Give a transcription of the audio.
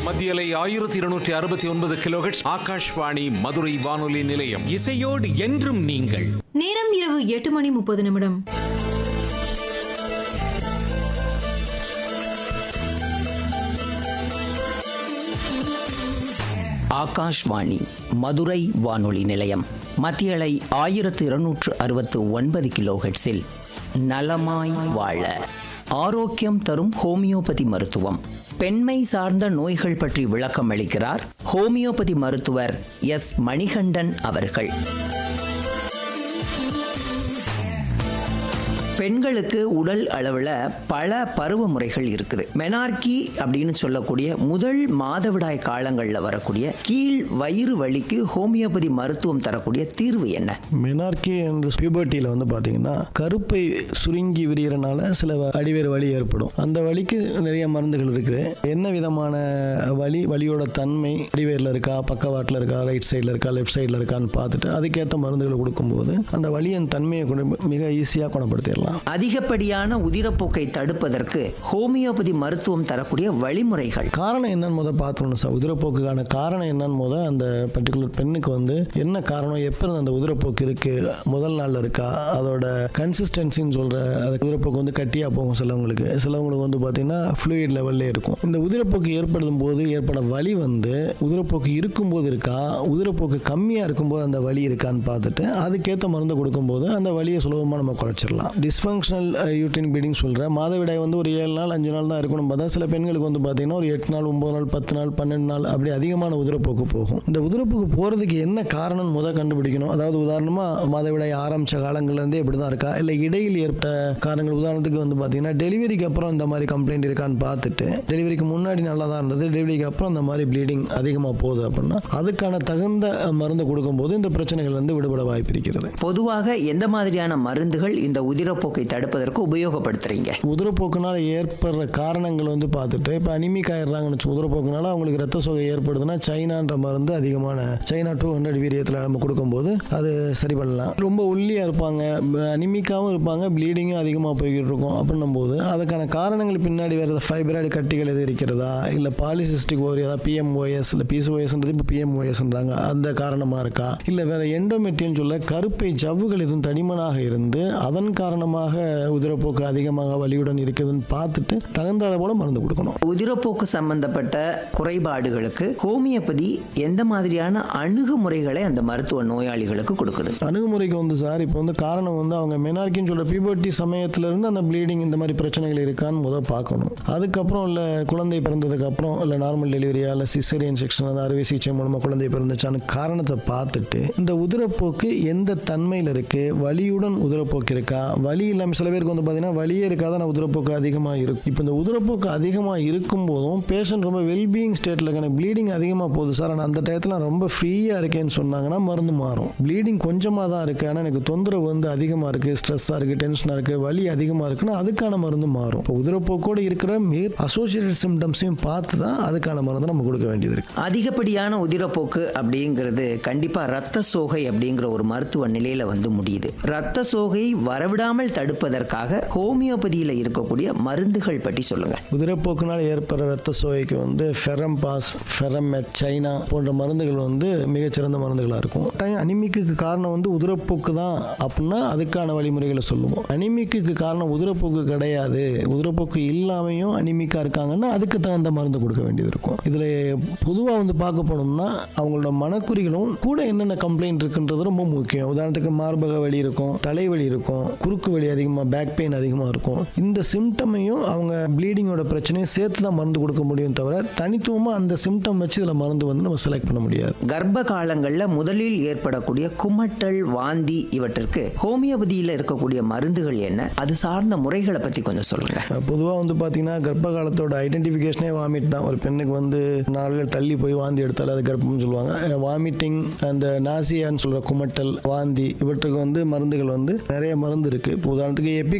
மத்தியலை 1269 கிலோஹெர்ட்ஸ் ஆகாஷ்வாணி மதுரை வானொலி நிலையம். இசையோடு என்றும் நீங்கள். நேரம் இரவு 8:30. ஆகாஷ்வாணி மதுரை வானொலி நிலையம். மத்தியலை 1269 கிலோஹெர்ட்ஸில் நலமாய் வாழ ஆரோக்கியம் தரும் ஹோமியோபதி மருத்துவம். பெண்மை சார்ந்த நோய்கள் பற்றி விளக்கம் அளிக்கிறார் ஹோமியோபதி மருத்துவர் எஸ். மணிகண்டன் அவர்கள். பெண்களுக்கு உடல் அளவில் பல பருவ முறைகள் இருக்குது. மெனார்கி அப்படின்னு சொல்லக்கூடிய முதல் மாதவிடாய் காலங்களில் வரக்கூடிய கீழ் வயிறு வலிக்கு ஹோமியோபதி மருத்துவம் தரக்கூடிய தீர்வு என்ன? மெனார்கி என்ற பியூபர்ட்டியில் பார்த்தீங்கன்னா கருப்பை சுருங்கி விரியறனால சில அடிவேறு வலி ஏற்படும். அந்த வலிக்கு நிறைய மருந்துகள் இருக்குது. என்ன விதமான வலியோட தன்மை, அடிவேரில் இருக்கா, பக்கவாட்டில் இருக்கா, ரைட் சைடில் இருக்கா, லெஃப்ட் சைடில் இருக்கான்னு பார்த்துட்டு அதுக்கேற்ற மருந்துகளை கொடுக்கும்போது அந்த வலியின் தன்மையை மிக ஈஸியாக குணப்படுத்திடலாம். அதிகப்படியான உதிரப்போக்கை தடுப்பதற்கு ஹோமியோபதி மருத்துவம் தரக்கூடிய வழிமுறைகள். காரணம் என்னன்னு பார்த்தோம்னா சார், உதிரப்போக்குக்கான காரணம் என்னன்னு அந்த பர்டிகுலர் பெண்ணுக்கு என்ன காரணம், எப்போ அந்த உதிரப்போக்கு இருக்கு, முதல் நாள் இருக்கா, அதோட கன்சிஸ்டன்சின்னு சொல்ற அது உதிரப்போக்கு கட்டியா போகும். சிலவங்களுக்கு பார்த்தீங்கன்னா ஃப்ளூயிட் லெவல்ல இருக்கும். இந்த உதிரப்போக்கு ஏற்படும் போது ஏற்பட வலி உதிரப்போக்கு இருக்கும்போது இருக்கா, உதிரப்போக்கு கம்மியா இருக்கும்போது அந்த வலி இருக்கான்னு பார்த்துட்டு அதுக்கேற்ற மருந்து கொடுக்கும்போது அந்த வலியை சுலபமாக நம்ம குறைச்சிடலாம். டிஸ்ஃபங்க்ஷனல் யூட்ரைன் ப்ளீடிங் சொல்ற மாதவிடாய் ஒரு 7 நாள் 5 நாள் தான் இருக்கணும் பார்த்தா சில பெண்களுக்கு பார்த்தீங்கன்னா ஒரு 8 நாள் 9 நாள் 10 நாள் 12 நாள் அப்படி அதிகமான உதிரப்போக்கு போகும். இந்த உதிரப்போக்கு போறதுக்கு என்ன காரணம் கண்டுபிடிக்கணும். அதாவது உதாரணமா மாதவிடாய் ஆரம்பிச்ச காலங்கள்லேருந்தே இப்படி தான் இருக்கா, இல்லை இடையில் ஏற்பட்ட காரணங்கள். உதாரணத்துக்கு பார்த்தீங்கன்னா டெலிவரிக்கு அப்புறம் இந்த மாதிரி கம்ப்ளைண்ட் இருக்கான்னு பார்த்துட்டு, டெலிவரிக்கு முன்னாடி நல்லா தான் இருந்தது, டெலிவரிக்கு அப்புறம் இந்த மாதிரி ப்ளீடிங் அதிகமாக போகுது அப்படின்னா அதுக்கான தகுந்த மருந்து கொடுக்கும்போது இந்த பிரச்சனைகள் விடுபட வாய்ப்பு இருக்கிறது. பொதுவாக எந்த மாதிரியான மருந்துகள் இந்த உதிரப்போக்கை தடுப்பதற்கு உபயோகப்படுத்துறீங்க? உதிரப்போக்குனால ஏற்படுற காரணங்கள் பார்த்துட்டு இப்போ அனிமிக் ஆயிடுறாங்கன்னு வச்சு, உதிரப்போக்குனால அவங்களுக்கு ரத்த சோகை ஏற்படுதுன்னா சைனான்ற மருந்து அதிகமான சைனா 200 வீரியத்தில் நம்ம கொடுக்கும்போது அது சரி பண்ணலாம். ரொம்ப ஒல்லியாக இருப்பாங்க, அனிமிக்காவும் இருப்பாங்க, ப்ளீடிங்கும் அதிகமாக போய்கிட்டு இருக்கும் அப்படின்னும் போது அதுக்கான காரணங்கள் பின்னாடி வேறு ஃபைப்ராய்டு கட்டிகள் எது இருக்கிறதா, இல்லை பாலிசிஸ்டிக் ஓவரி, அதாவது பிஎம்ஓஎஸ் இல்லை பிசிஓஎஸ்ன்றது இப்போ பிஎம்ஓஎஸ்ன்றாங்க, அந்த காரணமாக இருக்கா, இல்லை வேற எண்டோமெட்ரியன் சொல்ல கருப்பை ஜவ்வுகள் எதுவும் தடிமனாக இருந்து அதன் காரணமாக உதிரப்போக்கு அதிகமாக வலியுடன் இருக்குதுன்னு பார்த்துட்டு தகுந்த போல மருந்து கொடுக்கணும். உதிரப்போக்கு சம்பந்தப்பட்ட குறைபாடுகளுக்கு ஹோமியோபதி எந்த மாதிரியான அணுகுமுறைகளை அந்த மருத்துவ நோயாளிகளுக்கு கொடுக்குது? அணுகுமுறைக்கு சார் இப்போ காரணம் அவங்க மெனார்கின்னு சொல்ற பியூபர்ட்டி சமயத்துல இருந்து அந்த ப்ளீடிங் இந்த மாதிரி பிரச்சனைகள் இருக்கான்னு முதல் பார்க்கணும். அதுக்கப்புறம் இல்லை குழந்தை பிறந்ததுக்கு அப்புறம் இல்லை நார்மல் டெலிவரியா இல்லை சிசேரியன் செக்ஷன், அந்த அறுவை சிகிச்சை மூலமா குழந்தை பிறந்துச்சான்னு காரணத்தை பார்த்துட்டு இந்த உதிரப்போக்கு எந்த தன்மையில் இருக்கு, வலியுடன் உதிரப்போக்கு இருக்கா, வலி இல்லாமல் சில பேருக்கு பார்த்தீங்கன்னா வலியே இருக்காத நான் உதிரப்போக்கு அதிகமாக இருக்கும். இப்போ இந்த உதிரப்போக்கு அதிகமாக இருக்கும் போதும் பேஷண்ட் ரொம்ப வெல்பீயிங் ஸ்டேட்டில் இருக்காங்க, ப்ளீடிங் அதிகமாக போகுது சார், ஆனால் அந்த டயத்தில் ரொம்ப ஃப்ரீயாக இருக்கேன்னு சொன்னாங்கன்னா மருந்து மாறும். ப்ளீடிங் கொஞ்சமாக தான் இருக்கு, ஆனால் எனக்கு தொந்தரவு அதிகமாக இருக்கு, ஸ்ட்ரெஸ்ஸாக இருக்கு, டென்ஷனாக இருக்கு, வலி அதிகமாக இருக்குன்னா அதுக்கான மருந்து மாறும். இப்போ உதிரப்போக்கோடு இருக்கிற அசோசியேட்டட் சிம்டம்ஸையும் பார்த்து தான் அதுக்கான மருந்து நம்ம கொடுக்க வேண்டியது இருக்கு. அதிகப்படியான உதிரப்போக்கு அப்படிங்கிறது கண்டிப்பாக ரத்த சோகை அப்படிங்கிற ஒரு மருத்துவ நிலையில முடியுது. ரத்த சோகை வரவிடாமல் தடுப்பதற்காக ஹோமியோபதியில் இருக்கக்கூடிய மருந்துகள் பற்றி சொல்லுங்க. உதிரப்போக்குனால் ஏற்படுற ரத்த சோகைக்கு ஃபெரம்பாஸ், ஃபெரமெட், சைனா போன்ற மருந்துகள் மிகச்சிறந்த மருந்துகளாக இருக்கும். அனிமிக்கு காரணம் உதிரப்போக்கு தான் அப்படின்னா அதுக்கான வழிமுறைகளை சொல்லுவோம். அனிமிக்கு காரணம் உதிரப்போக்கு கிடையாது, உதிரப்போக்கு இல்லாமையும் அனிமிக்கா இருக்காங்கன்னா அதுக்கு தகுந்த மருந்து கொடுக்க வேண்டியது இருக்கும். இதுல பொதுவாக பார்க்க போனோம்னா அவங்களோட மனக்குறிகளும் கூட என்னென்ன கம்ப்ளைண்ட் இருக்குன்றது ரொம்ப முக்கியம். உதாரணத்துக்கு மார்பக வலி இருக்கும், தலைவலி இருக்கும், குறுக்கு வலி அதிகமாக, பேக் பெயின் அதிகமாக இருக்கும். இந்த சிம்டமையும் அவங்க ப்ளீடிங்கோட பிரச்சனையும் சேர்த்து தான் மருந்து கொடுக்க முடியும் தவிர தனித்துவமாக அந்த சிம்டம் வச்சு இதில் மருந்து நம்ம செலக்ட் பண்ண முடியாது. கர்ப்ப காலங்களில் முதலில் ஏற்படக்கூடிய குமட்டல், வாந்தி இவற்றிற்கு ஹோமியோபதியில் இருக்கக்கூடிய மருந்துகள் என்ன, அது சார்ந்த முறைகளை பற்றி கொஞ்சம் சொல்லுங்க. பொதுவாக பார்த்தீங்கன்னா கர்ப்ப காலத்தோட ஐடென்டிஃபிகேஷனே வாமிட் தான். ஒரு பெண்ணுக்கு 4 நாள் தள்ளி போய் வாந்தி எடுத்தாலும் அது கர்ப்பம்னு சொல்லுவாங்க. வாமிட்டிங், அந்த நாசியான்னு சொல்ற குமட்டல், வாந்தி இவற்றுக்கு மருந்துகள் நிறைய மருந்து இருக்கு. உதாரணத்துக்கு